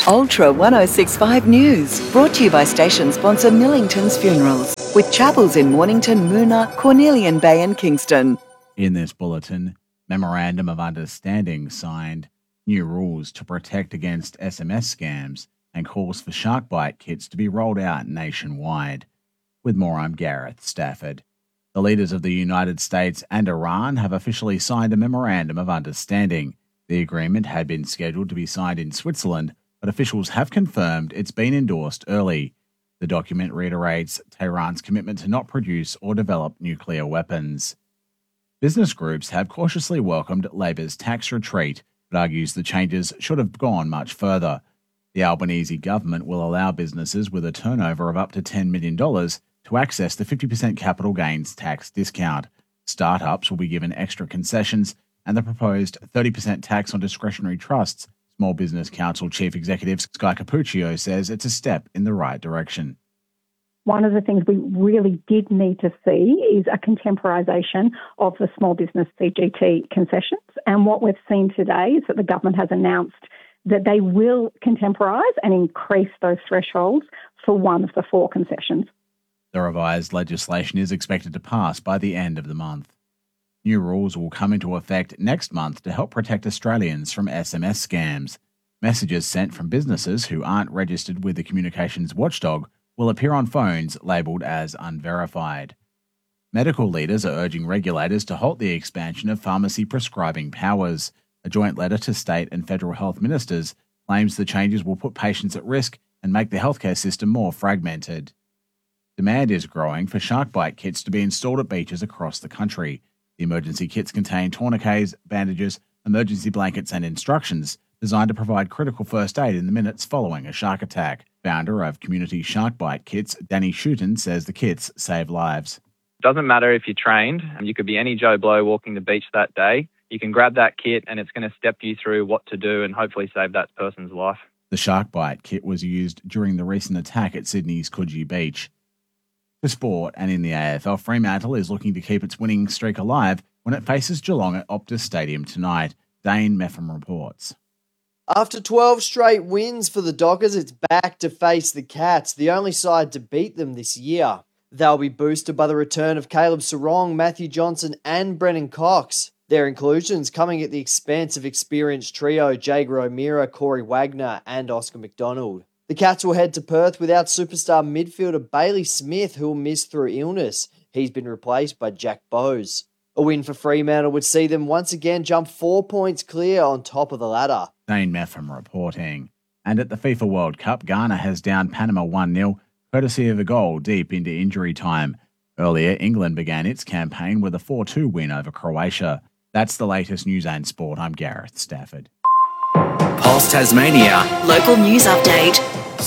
Ultra 1065 News, brought to you by station sponsor Millington's Funerals, with chapels in Mornington, Moona, Cornelian Bay and Kingston. In this bulletin, Memorandum of Understanding signed, new rules to protect against SMS scams, and calls for shark bite kits to be rolled out nationwide. With more, I'm Gareth Stafford. The leaders of the United States and Iran have officially signed a Memorandum of Understanding. The agreement had been scheduled to be signed in Switzerland, but officials have confirmed it's been endorsed early. The document reiterates Tehran's commitment to not produce or develop nuclear weapons. Business groups have cautiously welcomed Labor's tax retreat, but argues the changes should have gone much further. The Albanese government will allow businesses with a turnover of up to $10 million to access the 50% capital gains tax discount. Startups will be given extra concessions, and the proposed 30% tax on discretionary trusts. Small Business Council Chief Executive Sky Capuccio says it's a step in the right direction. One of the things we really did need to see is a contemporisation of the small business CGT concessions. And what we've seen today is that the government has announced that they will contemporise and increase those thresholds for one of the four concessions. The revised legislation is expected to pass by the end of the month. New rules will come into effect next month to help protect Australians from SMS scams. Messages sent from businesses who aren't registered with the communications watchdog will appear on phones labelled as unverified. Medical leaders are urging regulators to halt the expansion of pharmacy prescribing powers. A joint letter to state and federal health ministers claims the changes will put patients at risk and make the healthcare system more fragmented. Demand is growing for shark bite kits to be installed at beaches across the country. The emergency kits contain tourniquets, bandages, emergency blankets and instructions designed to provide critical first aid in the minutes following a shark attack. Founder of Community Shark Bite Kits, Danny Shuton, says the kits save lives. Doesn't matter if you're trained. You could be any Joe Blow walking the beach that day. You can grab that kit and it's going to step you through what to do and hopefully save that person's life. The Shark Bite kit was used during the recent attack at Sydney's Coogee Beach. For sport and in the AFL, Fremantle is looking to keep its winning streak alive when it faces Geelong at Optus Stadium tonight. Dane Meffam reports. After 12 straight wins for the Dockers, it's back to face the Cats, the only side to beat them this year. They'll be boosted by the return of Caleb Sarong, Matthew Johnson and Brennan Cox. Their inclusions coming at the expense of experienced trio Jager O'Meara, Corey Wagner and Oscar McDonald. The Cats will head to Perth without superstar midfielder Bailey Smith, who will miss through illness. He's been replaced by Jack Bowes. A win for Fremantle would see them once again jump 4 points clear on top of the ladder. Dane Meffam reporting. And at the FIFA World Cup, Ghana has downed Panama 1-0, courtesy of a goal deep into injury time. Earlier, England began its campaign with a 4-2 win over Croatia. That's the latest news and sport. I'm Gareth Stafford. Pulse Tasmania. Local news update.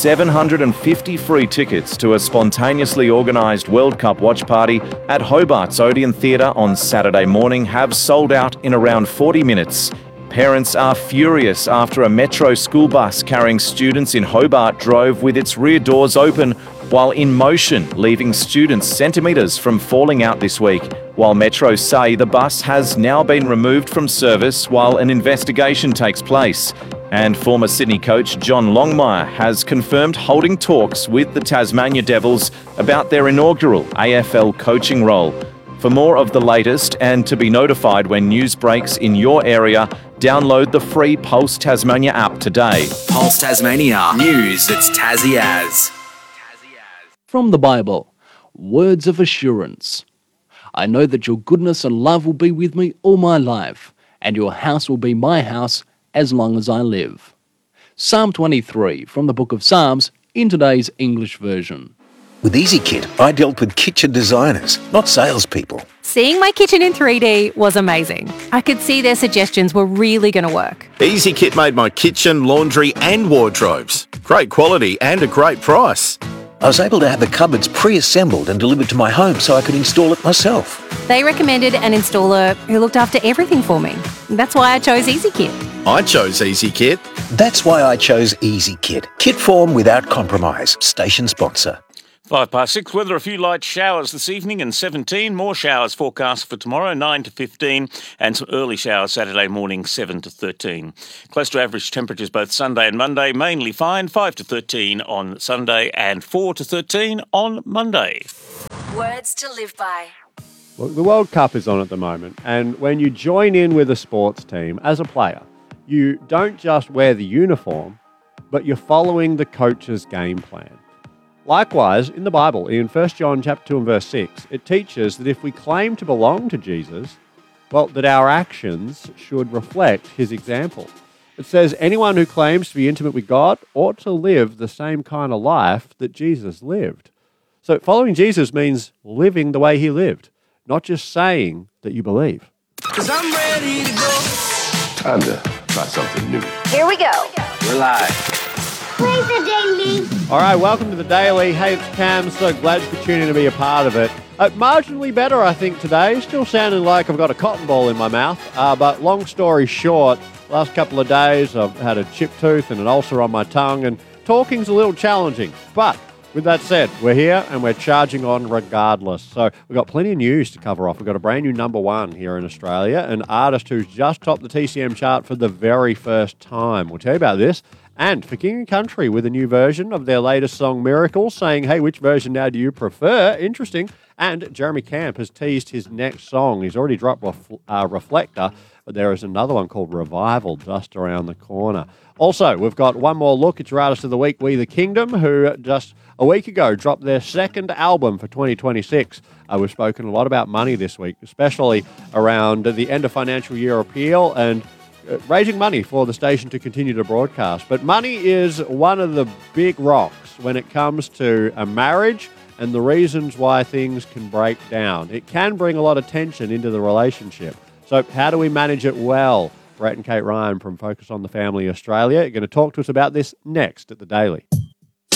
750 free tickets to a spontaneously organised World Cup watch party at Hobart's Odeon Theatre on Saturday morning have sold out in around 40 minutes. Parents are furious after a Metro school bus carrying students in Hobart drove with its rear doors open while in motion, leaving students centimetres from falling out this week. While Metro say the bus has now been removed from service while an investigation takes place. And former Sydney coach John Longmire has confirmed holding talks with the Tasmania Devils about their inaugural AFL coaching role. For more of the latest and to be notified when news breaks in your area, download the free Pulse Tasmania app today. Pulse Tasmania. News that's Tassie as. From the Bible, words of assurance. I know that your goodness and love will be with me all my life, and your house will be my house as long as I live. Psalm 23 from the book of Psalms in today's English version. With EasyKit, I dealt with kitchen designers, not salespeople. Seeing my kitchen in 3D was amazing. I could see their suggestions were really going to work. EasyKit made my kitchen, laundry and wardrobes. Great quality and a great price. I was able to have the cupboards pre-assembled and delivered to my home so I could install it myself. They recommended an installer who looked after everything for me. That's why I chose EasyKit. I chose EasyKit. That's why I chose EasyKit. Kit form without compromise. Station sponsor. 6:05. Weather, a few light showers this evening and 17. More showers forecast for tomorrow, 9 to 15. And some early showers Saturday morning, 7 to 13. Close to average temperatures both Sunday and Monday. Mainly fine, 5 to 13 on Sunday and 4 to 13 on Monday. Words to live by. Well, the World Cup is on at the moment, and when you join in with a sports team as a player, you don't just wear the uniform, but you're following the coach's game plan. Likewise, in the Bible, in 1 John chapter 2 and verse 6, it teaches that if we claim to belong to Jesus, well, that our actions should reflect his example. It says anyone who claims to be intimate with God ought to live the same kind of life that Jesus lived. So following Jesus means living the way he lived, not just saying that you believe. 'Cause I'm ready to go. Time to try something new. Here we go. We're live. Play the daily. All right, welcome to the Daily. Hey, it's Cam. So glad you could tune in to be a part of it. Marginally better, I think, today. Still sounding like I've got a cotton ball in my mouth. But long story short, last couple of days I've had a chipped tooth and an ulcer on my tongue, and talking's a little challenging. But with that said, we're here and we're charging on regardless. So we've got plenty of news to cover off. We've got a brand new number one here in Australia, an artist who's just topped the TCM chart for the very first time. We'll tell you about this. And for King and Country with a new version of their latest song, Miracle, saying, hey, which version now do you prefer? Interesting. And Jeremy Camp has teased his next song. He's already dropped Reflector, but there is another one called Revival just around the corner. Also, we've got one more look at your artist of the week, We the Kingdom, who just a week ago dropped their second album for 2026. We've spoken a lot about money this week, especially around the end of financial year appeal and raising money for the station to continue to broadcast. But money is one of the big rocks when it comes to a marriage and the reasons why things can break down. It can bring a lot of tension into the relationship. So how do we manage it well? Brett and Kate Ryan from Focus on the Family Australia are going to talk to us about this next at The Daily.